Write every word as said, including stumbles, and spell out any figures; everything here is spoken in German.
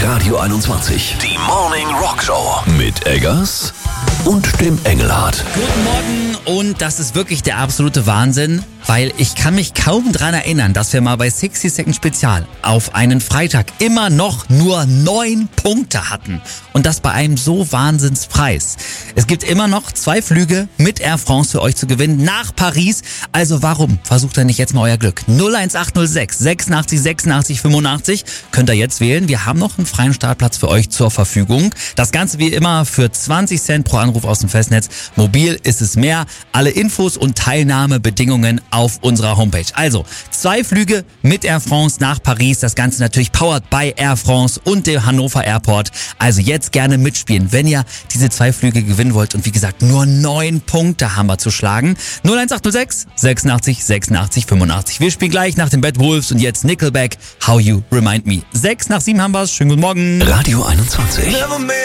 Radio einundzwanzig. Die Morning Rock Show. Mit Eggers und dem Engelhardt. Guten Morgen und das ist wirklich der absolute Wahnsinn, weil ich kann mich kaum dran erinnern, dass wir mal bei sixty Second Spezial auf einen Freitag immer noch nur neun Punkte hatten. Und das bei einem so Wahnsinnspreis. Es gibt immer noch zwei Flüge mit Air France für euch zu gewinnen nach Paris. Also warum versucht ihr nicht jetzt mal euer Glück? null eins acht null sechs sechsundachtzig sechsundachtzig fünfundachtzig könnt ihr jetzt wählen. Wir haben noch einen freien Startplatz für euch zur Verfügung. Das Ganze wie immer für zwanzig Cent pro Anruf aus dem Festnetz. Mobil ist es mehr. Alle Infos und Teilnahmebedingungen auf unserer Homepage. Also zwei Flüge mit Air France nach Paris. Das Ganze natürlich powered by Air France und dem Hannover Airport. Also jetzt gerne mitspielen, wenn ihr diese zwei Flüge gewinnen wollt. Und wie gesagt, nur neun Punkte haben wir zu schlagen. null eins acht null sechs sechsundachtzig sechsundachtzig fünfundachtzig. Wir spielen gleich nach den Bad Wolves und jetzt Nickelback, How You Remind Me. Sechs nach sieben haben wir es. Schönen guten Morgen. Radio einundzwanzig.